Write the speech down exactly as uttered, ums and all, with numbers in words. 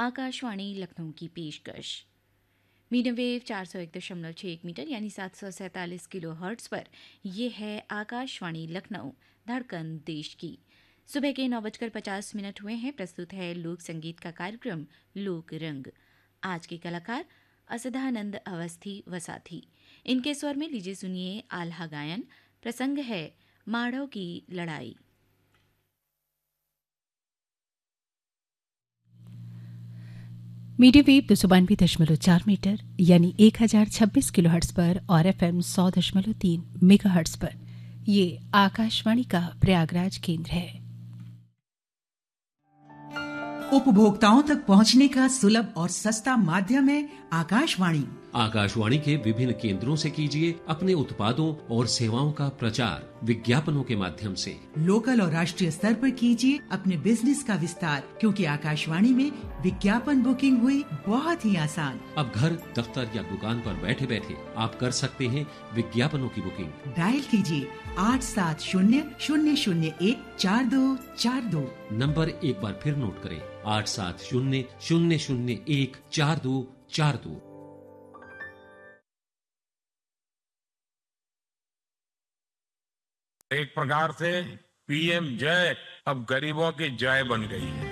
आकाशवाणी लखनऊ की पेशकश। Medium wave चार सौ एक दशमलव छः एक मीटर यानी सात सौ सैंतालीस किलो हर्ट्स पर यह है आकाशवाणी लखनऊ, धड़कन देश की। सुबह के नौ बजकर पचास मिनट हुए हैं। प्रस्तुत है लोक संगीत का कार्यक्रम लोक रंग। आज के कलाकार असदानंद अवस्थी वसाथी। इनके स्वर में लीजिए सुनिए आल्हा गायन। प्रसंग है माड़ों की लड़ाई। मीडियम वेव दो सौ बानवे दशमलव चार मीटर यानी एक हजार छब्बीस किलो हर्ट्स पर और एफ एम सौ दशमलव तीन मेगा हर्ट्स पर ये आकाशवाणी का प्रयागराज केंद्र है। उपभोक्ताओं तक पहुंचने का सुलभ और सस्ता माध्यम है आकाशवाणी। आकाशवाणी के विभिन्न केंद्रों से कीजिए अपने उत्पादों और सेवाओं का प्रचार विज्ञापनों के माध्यम से। लोकल और राष्ट्रीय स्तर पर कीजिए अपने बिजनेस का विस्तार, क्योंकि आकाशवाणी में विज्ञापन बुकिंग हुई बहुत ही आसान। अब घर, दफ्तर या दुकान पर बैठे बैठे आप कर सकते हैं विज्ञापनों की बुकिंग। डायल कीजिए आठ सात शून्य शून्य शून्य एक चार दो चार दो। नंबर एक बार फिर नोट करें, आठ सात शून्य शून्य शून्य एक चार दो चार दो। एक प्रकार से पीएम जय अब गरीबों की जय बन गई है।